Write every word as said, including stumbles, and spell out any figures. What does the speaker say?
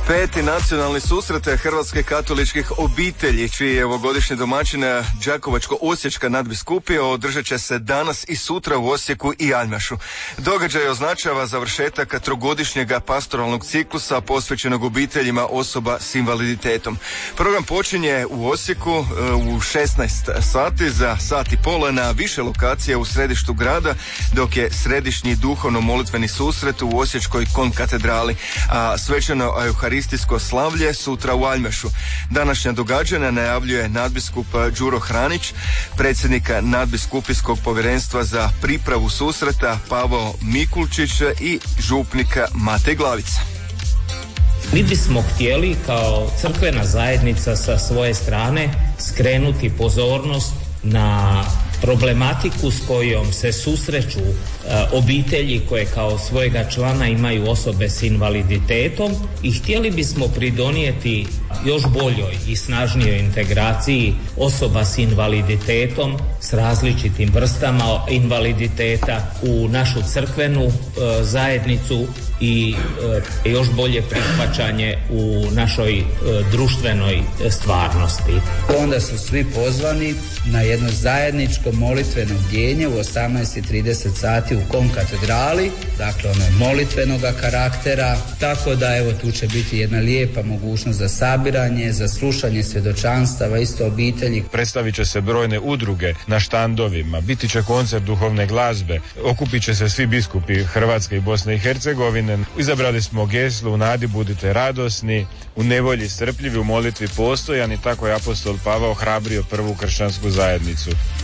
Peti nacionalni susret Hrvatske katoličkih obitelji, čiji je ovogodišnji domaćin Đakovačko-osječka nadbiskupija, održat će se danas i sutra u Osijeku i Aljmašu. Događaj označava završetak trogodišnjeg pastoralnog ciklusa posvećenog obiteljima osoba s invaliditetom. Program počinje u Osijeku u šesnaest sati, za sat i pol na više lokacija u središtu grada, dok je središnji duhovno-molitveni susret u Osječkoj konkatedrali, a svečano euharistijsko slavlje sutra u Aljmešu. Današnja događanja najavljuje nadbiskup Đuro Hranić, predsjednik nadbiskupijskog povjerenstva za pripravu susreta Pavao Mikulčić i župnika Mate Glavica. Mi bismo htjeli kao crkvena zajednica sa svoje strane skrenuti pozornost na problematiku s kojom se susreću e, obitelji koje kao svojega člana imaju osobe s invaliditetom i htjeli bismo pridonijeti još boljoj i snažnijoj integraciji osoba s invaliditetom s različitim vrstama invaliditeta u našu crkvenu e, zajednicu i e, još bolje prihvaćanje u našoj e, društvenoj stvarnosti. Onda su svi pozvani na jedno zajedničko molitveno bdjenje u osamnaest i trideset sati u konkatedrali, dakle ono molitvenoga karaktera, tako da evo tu će biti jedna lijepa mogućnost za sabiranje, za slušanje svjedočanstava isto obitelji. Predstavit će se brojne udruge na štandovima, biti će koncert duhovne glazbe, okupit će se svi biskupi Hrvatske i Bosne i Hercegovine. Izabrali smo geslo u nadi budite radosni, u nevolji strpljivi, u molitvi postojani, tako je apostol Pavao hrabrio prvu kršćansku zajednicu.